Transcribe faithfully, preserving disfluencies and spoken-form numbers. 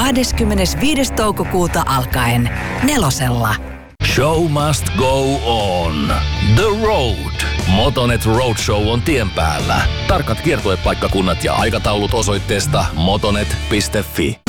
kahdeskymmenesviides toukokuuta alkaen Nelosella. Show must go on. The Road. Motonet Roadshow on tien päällä. Tarkat kiertuepaikkakunnat ja aikataulut osoitteesta motonet piste fi.